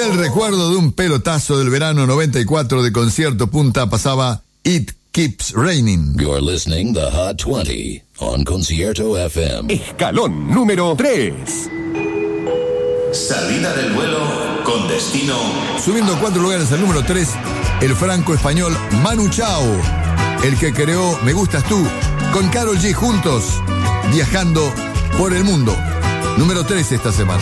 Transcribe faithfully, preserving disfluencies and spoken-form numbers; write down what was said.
el recuerdo de un pelotazo del verano noventa y cuatro de Concierto Punta pasaba It Keeps Raining. You're listening the Hot veinte on Concierto F M. Escalón número tres. Salida del vuelo con destino. Subiendo cuatro lugares al número tres, el franco-español Manu Chao, el que creó Me Gustas Tú, con Karol G juntos, viajando por el mundo. Número tres esta semana.